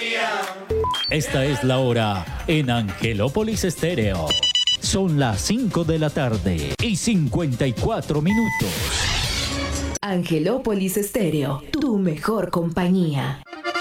Esta es la hora en Angelópolis Estéreo. Son las 5 de la tarde y 54 minutos. Angelópolis Estéreo, tu mejor compañía.